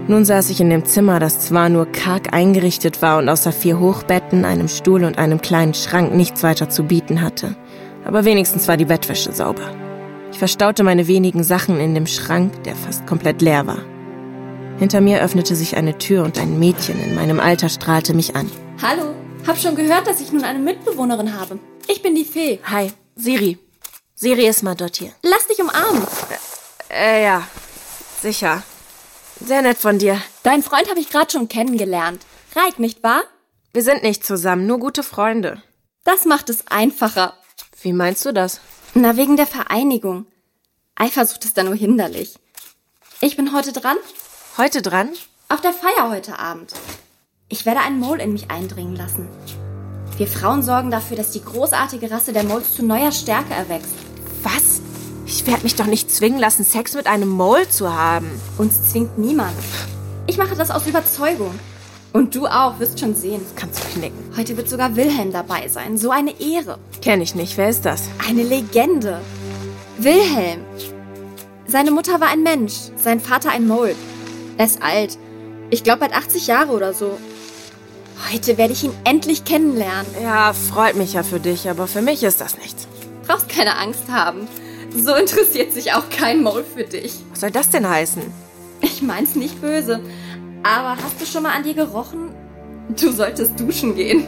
Nun saß ich in dem Zimmer, das zwar nur karg eingerichtet war und außer 4 Hochbetten, einem Stuhl und einem kleinen Schrank nichts weiter zu bieten hatte. Aber wenigstens war die Bettwäsche sauber. Ich verstaute meine wenigen Sachen in dem Schrank, der fast komplett leer war. Hinter mir öffnete sich eine Tür und ein Mädchen in meinem Alter strahlte mich an. Hallo, hab schon gehört, dass ich nun eine Mitbewohnerin habe. Ich bin die Fee. Hi, Siri. Siri ist mal dort hier. Lass dich umarmen. Ja, sicher. Sehr nett von dir. Deinen Freund habe ich gerade schon kennengelernt. Raik, nicht wahr? Wir sind nicht zusammen, nur gute Freunde. Das macht es einfacher. Wie meinst du das? Na, wegen der Vereinigung. Eifersucht ist da nur hinderlich. Ich bin heute dran. Heute dran? Auf der Feier heute Abend. Ich werde einen Mole in mich eindringen lassen. Wir Frauen sorgen dafür, dass die großartige Rasse der Moles zu neuer Stärke erwächst. Was? Ich werde mich doch nicht zwingen lassen, Sex mit einem Mole zu haben. Uns zwingt niemand. Ich mache das aus Überzeugung. Und du auch, wirst schon sehen. Kannst du knicken. Heute wird sogar Wilhelm dabei sein. So eine Ehre. Kenn ich nicht. Wer ist das? Eine Legende. Wilhelm. Seine Mutter war ein Mensch, sein Vater ein Mole. Er ist alt. Ich glaube, bald 80 Jahre oder so. Heute werde ich ihn endlich kennenlernen. Ja, freut mich ja für dich, aber für mich ist das nichts. Brauchst keine Angst haben. So interessiert sich auch kein Mole für dich. Was soll das denn heißen? Ich mein's nicht böse. Aber hast du schon mal an dir gerochen? Du solltest duschen gehen.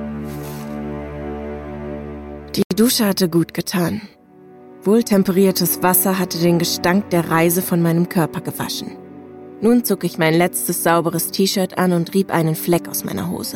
Die Dusche hatte gut getan. Wohltemperiertes Wasser hatte den Gestank der Reise von meinem Körper gewaschen. Nun zog ich mein letztes sauberes T-Shirt an und rieb einen Fleck aus meiner Hose.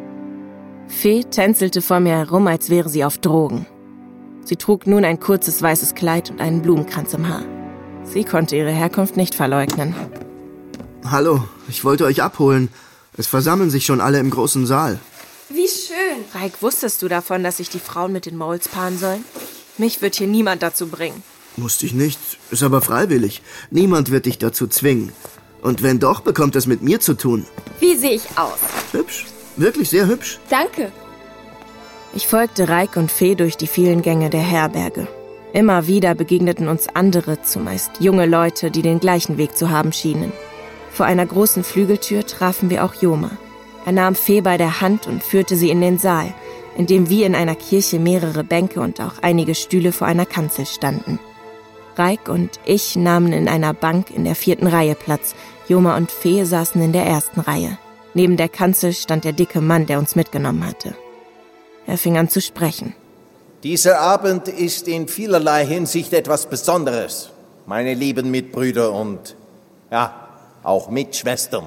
Fee tänzelte vor mir herum, als wäre sie auf Drogen. Sie trug nun ein kurzes weißes Kleid und einen Blumenkranz im Haar. Sie konnte ihre Herkunft nicht verleugnen. Hallo, ich wollte euch abholen. Es versammeln sich schon alle im großen Saal. Wie schön. Raik, wusstest du davon, dass sich die Frauen mit den Moles paaren sollen? Mich wird hier niemand dazu bringen. Wusste ich nicht, ist aber freiwillig. Niemand wird dich dazu zwingen. Und wenn doch, bekommt es mit mir zu tun. Wie sehe ich aus? Hübsch, wirklich sehr hübsch. Danke. Ich folgte Raik und Fee durch die vielen Gänge der Herberge. Immer wieder begegneten uns andere, zumeist junge Leute, die den gleichen Weg zu haben schienen. Vor einer großen Flügeltür trafen wir auch Joma. Er nahm Fee bei der Hand und führte sie in den Saal, in dem wie in einer Kirche mehrere Bänke und auch einige Stühle vor einer Kanzel standen. Raik und ich nahmen in einer Bank in der 4. Reihe Platz. Joma und Fee saßen in der 1. Reihe. Neben der Kanzel stand der dicke Mann, der uns mitgenommen hatte. Er fing an zu sprechen. Dieser Abend ist in vielerlei Hinsicht etwas Besonderes, meine lieben Mitbrüder und, ja, auch Mitschwestern.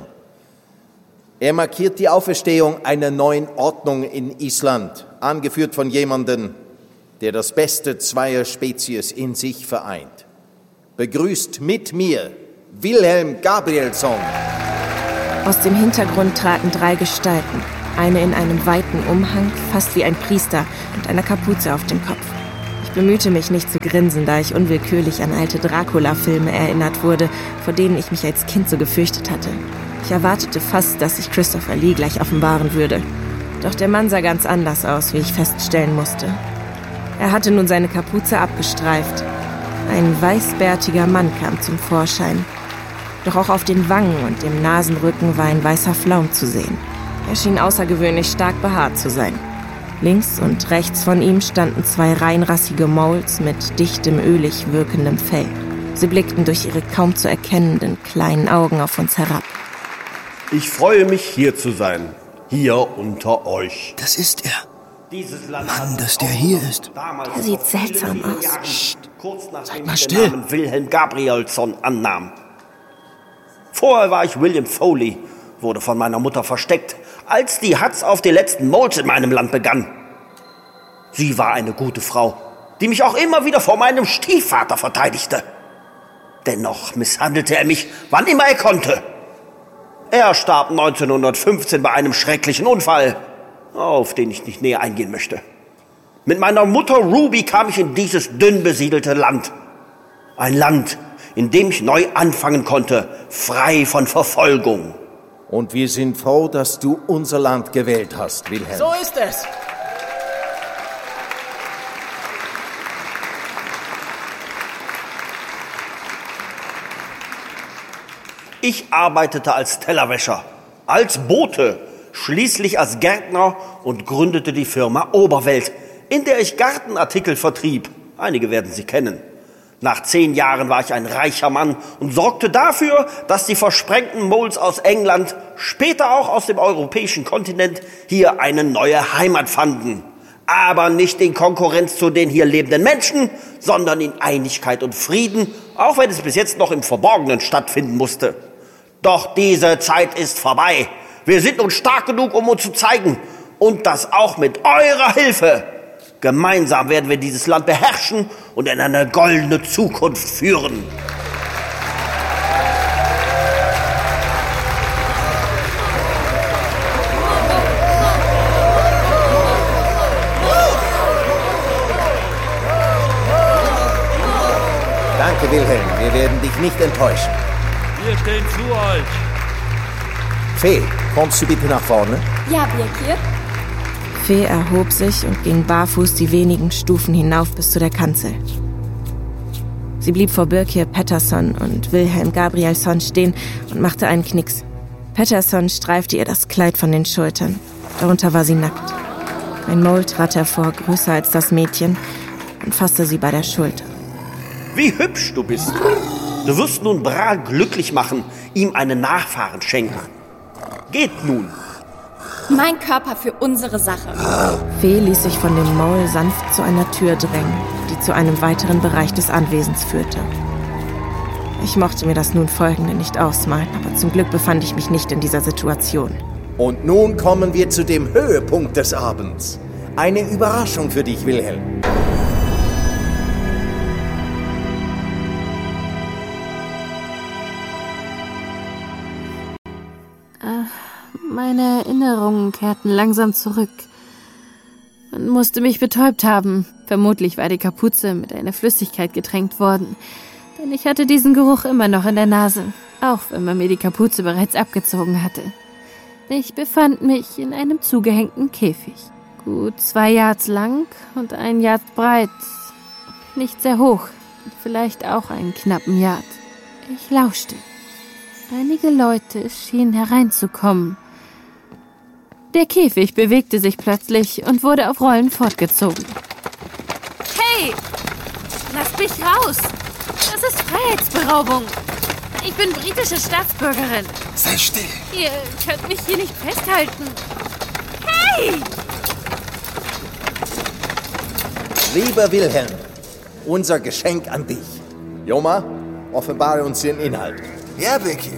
Er markiert die Auferstehung einer neuen Ordnung in Island, angeführt von jemandem, der das Beste zweier Spezies in sich vereint. Begrüßt mit mir Wilhelm Gabrielsson. Aus dem Hintergrund traten 3 Gestalten. Eine in einem weiten Umhang, fast wie ein Priester, mit einer Kapuze auf dem Kopf. Ich bemühte mich nicht zu grinsen, da ich unwillkürlich an alte Dracula-Filme erinnert wurde, vor denen ich mich als Kind so gefürchtet hatte. Ich erwartete fast, dass sich Christopher Lee gleich offenbaren würde. Doch der Mann sah ganz anders aus, wie ich feststellen musste. Er hatte nun seine Kapuze abgestreift. Ein weißbärtiger Mann kam zum Vorschein. Doch auch auf den Wangen und dem Nasenrücken war ein weißer Flaum zu sehen. Er schien außergewöhnlich stark behaart zu sein. Links und rechts von ihm standen 2 reinrassige Moles mit dichtem, ölig wirkendem Fell. Sie blickten durch ihre kaum zu erkennenden kleinen Augen auf uns herab. Ich freue mich, hier zu sein. Hier unter euch. Das ist er. Dieses Land Mann, dass der hier ist. Der sieht seltsam aus. Psst. Kurz nachdem mal ich still. den Namen Wilhelm Gabrielsson annahm. Vorher war ich William Foley, wurde von meiner Mutter versteckt, als die Hatz auf die letzten Moles in meinem Land begann. Sie war eine gute Frau, die mich auch immer wieder vor meinem Stiefvater verteidigte. Dennoch misshandelte er mich, wann immer er konnte. Er starb 1915 bei einem schrecklichen Unfall, auf den ich nicht näher eingehen möchte. Mit meiner Mutter Ruby kam ich in dieses dünn besiedelte Land. Ein Land, in dem ich neu anfangen konnte, frei von Verfolgung. Und wir sind froh, dass du unser Land gewählt hast, Wilhelm. So ist es. Ich arbeitete als Tellerwäscher, als Bote, schließlich als Gärtner und gründete die Firma Oberwelt, in der ich Gartenartikel vertrieb. Einige werden sie kennen. Nach 10 Jahren war ich ein reicher Mann und sorgte dafür, dass die versprengten Moles aus England, später auch aus dem europäischen Kontinent, hier eine neue Heimat fanden. Aber nicht in Konkurrenz zu den hier lebenden Menschen, sondern in Einigkeit und Frieden, auch wenn es bis jetzt noch im Verborgenen stattfinden musste. Doch diese Zeit ist vorbei. Wir sind nun stark genug, um uns zu zeigen. Und das auch mit eurer Hilfe. Gemeinsam werden wir dieses Land beherrschen und in eine goldene Zukunft führen. Danke, Wilhelm. Wir werden dich nicht enttäuschen. Wir stehen zu euch. Fee, kommst du bitte nach vorne? Ja, Birkir. Fee erhob sich und ging barfuß die wenigen Stufen hinauf bis zu der Kanzel. Sie blieb vor Birkir Pettersson und Wilhelm Gabrielsson stehen und machte einen Knicks. Pettersson streifte ihr das Kleid von den Schultern. Darunter war sie nackt. Ein Mole trat hervor, größer als das Mädchen, und fasste sie bei der Schulter. Wie hübsch du bist. Du wirst nun Bral glücklich machen, ihm einen Nachfahren schenken. Geht nun. Mein Körper für unsere Sache. Fee ließ sich von dem Mole sanft zu einer Tür drängen, die zu einem weiteren Bereich des Anwesens führte. Ich mochte mir das nun Folgende nicht ausmalen, aber zum Glück befand ich mich nicht in dieser Situation. Und nun kommen wir zu dem Höhepunkt des Abends. Eine Überraschung für dich, Wilhelm. Meine Erinnerungen kehrten langsam zurück. Man musste mich betäubt haben. Vermutlich war die Kapuze mit einer Flüssigkeit getränkt worden. Denn ich hatte diesen Geruch immer noch in der Nase, auch wenn man mir die Kapuze bereits abgezogen hatte. Ich befand mich in einem zugehängten Käfig. Gut 2 Yards lang und 1 Yard breit. Nicht sehr hoch, vielleicht auch einen knappen Yard. Ich lauschte. Einige Leute schienen hereinzukommen. Der Käfig bewegte sich plötzlich und wurde auf Rollen fortgezogen. Hey! Lasst mich raus! Das ist Freiheitsberaubung. Ich bin britische Staatsbürgerin. Sei still! Ihr könnt mich hier nicht festhalten. Hey! Lieber Wilhelm, unser Geschenk an dich. Joma, offenbare uns den Inhalt. Ja, Becky.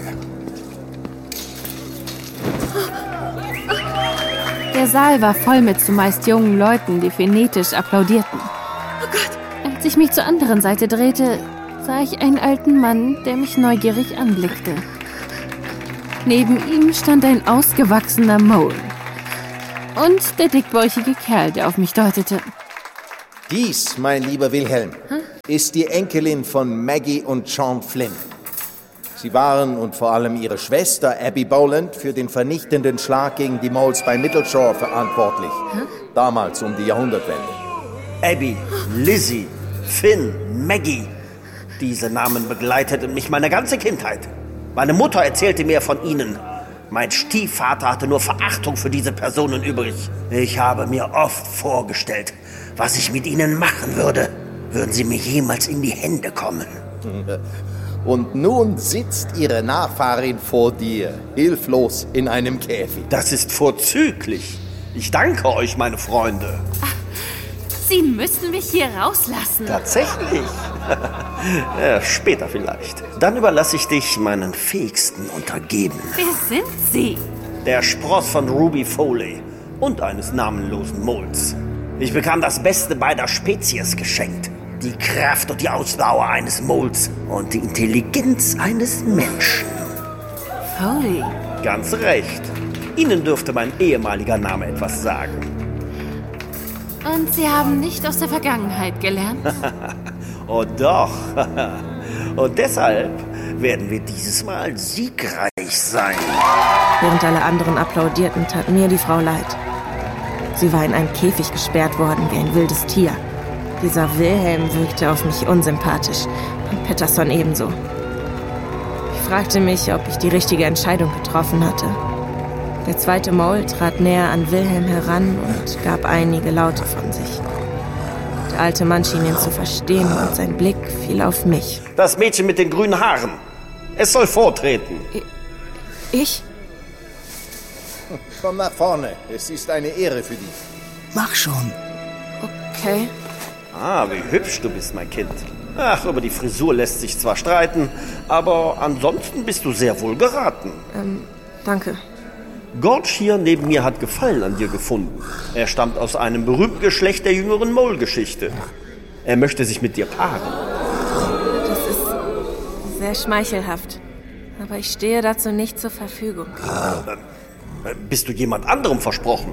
Der Saal war voll mit zumeist jungen Leuten, die frenetisch applaudierten. Oh Gott! Als ich mich zur anderen Seite drehte, sah ich einen alten Mann, der mich neugierig anblickte. Neben ihm stand ein ausgewachsener Mole. Und der dickbäuchige Kerl, der auf mich deutete. Dies, mein lieber Wilhelm, ist die Enkelin von Maggie und Sean Flynn. Sie waren und vor allem ihre Schwester Abby Boland für den vernichtenden Schlag gegen die Moles bei Middleshore verantwortlich. Damals um die Jahrhundertwende. Abby, Lizzie, Finn, Maggie. Diese Namen begleiteten mich meine ganze Kindheit. Meine Mutter erzählte mir von ihnen. Mein Stiefvater hatte nur Verachtung für diese Personen übrig. Ich habe mir oft vorgestellt, was ich mit ihnen machen würde. Würden sie mir jemals in die Hände kommen? Und nun sitzt ihre Nachfahrin vor dir, hilflos in einem Käfig. Das ist vorzüglich. Ich danke euch, meine Freunde. Sie müssen mich hier rauslassen. Tatsächlich? Ja, später vielleicht. Dann überlasse ich dich meinen fähigsten Untergebenen. Wer sind Sie? Der Spross von Ruby Foley und eines namenlosen Moles. Ich bekam das Beste beider Spezies geschenkt. Die Kraft und die Ausdauer eines Moles und die Intelligenz eines Menschen. Foley. Ganz recht. Ihnen dürfte mein ehemaliger Name etwas sagen. Und Sie haben nicht aus der Vergangenheit gelernt? Oh doch. Und deshalb werden wir dieses Mal siegreich sein. Während alle anderen applaudierten, tat mir die Frau leid. Sie war in einen Käfig gesperrt worden wie ein wildes Tier. Dieser Wilhelm wirkte auf mich unsympathisch und Pettersson ebenso. Ich fragte mich, ob ich die richtige Entscheidung getroffen hatte. Der zweite Mole trat näher an Wilhelm heran und gab einige Laute von sich. Der alte Mann schien ihn zu verstehen und sein Blick fiel auf mich. Das Mädchen mit den grünen Haaren. Es soll vortreten. Ich? Komm nach vorne. Es ist eine Ehre für dich. Mach schon. Okay. Ah, wie hübsch du bist, mein Kind. Ach, über die Frisur lässt sich zwar streiten, aber ansonsten bist du sehr wohl geraten. Danke. Gorge hier neben mir hat Gefallen an dir gefunden. Er stammt aus einem berühmten Geschlecht der jüngeren Mole-Geschichte. Er möchte sich mit dir paaren. Das ist sehr schmeichelhaft. Aber ich stehe dazu nicht zur Verfügung. Bist du jemand anderem versprochen?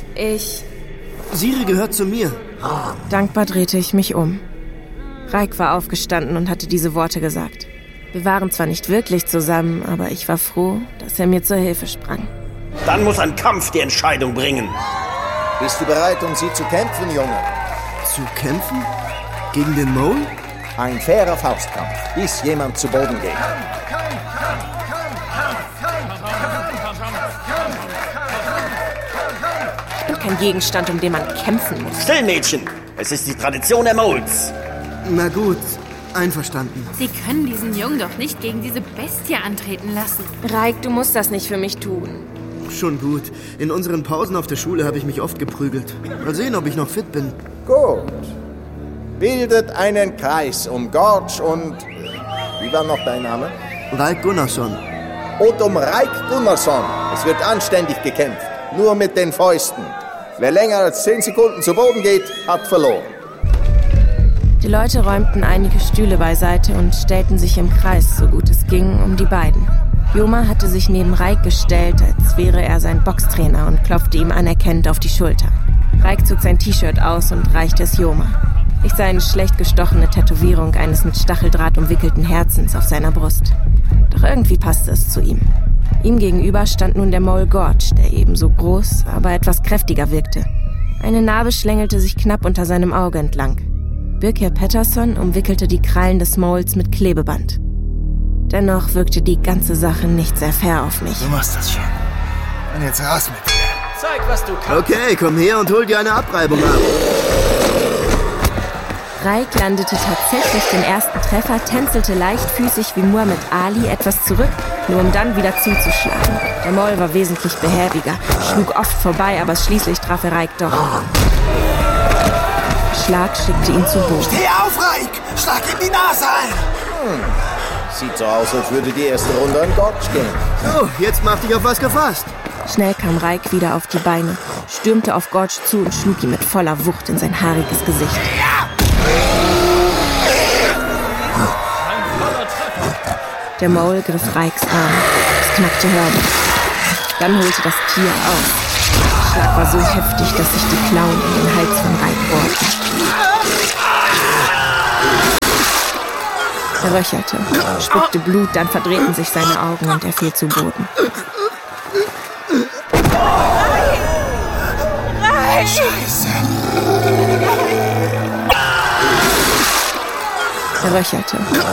Siri gehört zu mir. Dankbar drehte ich mich um. Raik war aufgestanden und hatte diese Worte gesagt. Wir waren zwar nicht wirklich zusammen, aber ich war froh, dass er mir zur Hilfe sprang. Dann muss ein Kampf die Entscheidung bringen. Bist du bereit, um sie zu kämpfen, Junge? Zu kämpfen? Gegen den Mole? Ein fairer Faustkampf, bis jemand zu Boden geht. Ich bin kein Gegenstand, um den man kämpfen muss. Still, Mädchen! Es ist die Tradition der Moles. Na gut, einverstanden. Sie können diesen Jungen doch nicht gegen diese Bestie antreten lassen. Raik, du musst das nicht für mich tun. Schon gut. In unseren Pausen auf der Schule habe ich mich oft geprügelt. Mal sehen, ob ich noch fit bin. Gut. Bildet einen Kreis um Gorge und... Wie war noch dein Name? Raik Gunnarsson. Und um Raik Gunnarsson. Es wird anständig gekämpft. Nur mit den Fäusten. Wer länger als 10 Sekunden zu Boden geht, hat verloren. Die Leute räumten einige Stühle beiseite und stellten sich im Kreis, so gut es ging, um die beiden. Joma hatte sich neben Raik gestellt, als wäre er sein Boxtrainer und klopfte ihm anerkennend auf die Schulter. Raik zog sein T-Shirt aus und reichte es Joma. Ich sah eine schlecht gestochene Tätowierung eines mit Stacheldraht umwickelten Herzens auf seiner Brust. Doch irgendwie passte es zu ihm. Ihm gegenüber stand nun der Mole Gorge, der ebenso groß, aber etwas kräftiger wirkte. Eine Narbe schlängelte sich knapp unter seinem Auge entlang. Birkir Pettersson umwickelte die Krallen des Moles mit Klebeband. Dennoch wirkte die ganze Sache nicht sehr fair auf mich. Du machst das schon. Und jetzt raus mit dir. Zeig, was du kannst. Okay, komm her und hol dir eine Abreibung ab. Raik landete tatsächlich den ersten Treffer, tänzelte leichtfüßig wie Muhammad Ali etwas zurück, nur um dann wieder zuzuschlagen. Der Mole war wesentlich behäbiger, schlug oft vorbei, aber schließlich traf er Raik doch. Der Schlag schickte ihn zu Boden. Steh auf, Raik! Schlag ihm die Nase ein! Sieht so aus, als würde die erste Runde an Gorge gehen. So, jetzt mach dich auf was gefasst. Schnell kam Raik wieder auf die Beine, stürmte auf Gorge zu und schlug ihm mit voller Wucht in sein haariges Gesicht. Der Mole griff Raiks Arm. Es knackte hörbar. Dann holte das Tier auf. Der Schlag war so heftig, dass sich die Klauen in den Hals von Raik bohrten. Er röchelte, spuckte Blut, dann verdrehten sich seine Augen und er fiel zu Boden. Scheiße! Er röchelte,